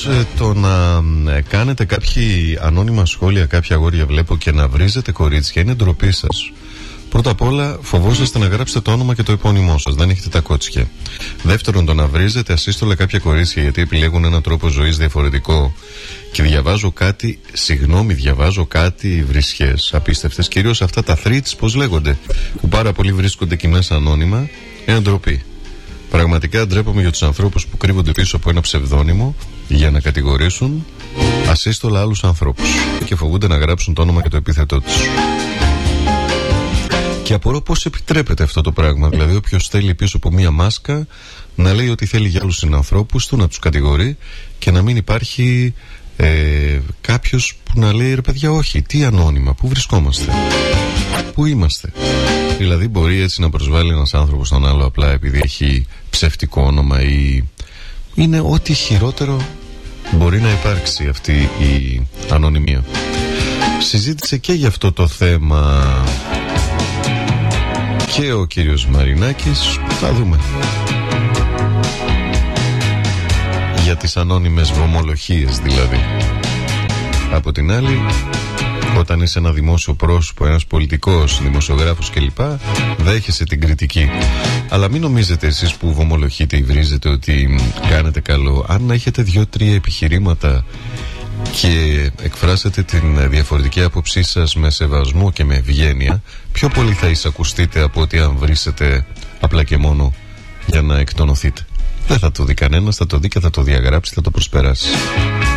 Όμως το να κάνετε κάποιοι ανώνυμα σχόλια, κάποια αγόρια βλέπω, και να βρίζετε κορίτσια είναι ντροπή σας. Πρώτα απ' όλα, φοβόσαστε να γράψετε το όνομα και το επώνυμό σας. Δεν έχετε τα κότσια. Δεύτερον, το να βρίζετε ασύστολα κάποια κορίτσια γιατί επιλέγουν έναν τρόπο ζωής διαφορετικό. Και διαβάζω κάτι βρισχές απίστευτες. Κυρίως αυτά τα threads, πώς λέγονται, που πάρα πολλοί βρίσκονται εκεί μέσα ανώνυμα. Είναι ντροπή. Πραγματικά ντρέπομαι για τους ανθρώπους που κρύβονται πίσω από ένα ψευδόνυμο για να κατηγορήσουν ασύστολα άλλους ανθρώπους και φοβούνται να γράψουν το όνομα και το επίθετό τους. Και απορώ πώς επιτρέπεται αυτό το πράγμα. Δηλαδή, όποιος θέλει πίσω από μία μάσκα να λέει ότι θέλει για άλλους συνανθρώπους του, να τους κατηγορεί, και να μην υπάρχει κάποιος που να λέει ρε παιδιά, όχι, τι ανώνυμα, πού βρισκόμαστε, πού είμαστε. Δηλαδή, μπορεί έτσι να προσβάλλει ένας άνθρωπος τον άλλο απλά επειδή έχει ψευτικό όνομα, ή είναι ό,τι χειρότερο μπορεί να υπάρξει αυτή η ανωνυμία. Συζήτησε και για αυτό το θέμα και ο κύριος Μαρινάκης. Θα δούμε. Για τις ανώνυμες βομολογίες δηλαδή. Από την άλλη, όταν είσαι ένα δημόσιο πρόσωπο, ένας πολιτικός, δημοσιογράφος κλπ, δέχεσαι την κριτική. Αλλά μην νομίζετε εσείς που βομολογείτε ή βρίζετε ότι κάνετε καλό. Αν έχετε 2-3 επιχειρήματα και εκφράσετε την διαφορετική άποψή σας με σεβασμό και με ευγένεια, πιο πολύ θα εισακουστείτε από ότι αν βρίσετε απλά και μόνο για να εκτονωθείτε. Δεν θα το δει κανένας, θα το δει και θα το διαγράψει, θα το προσπεράσει.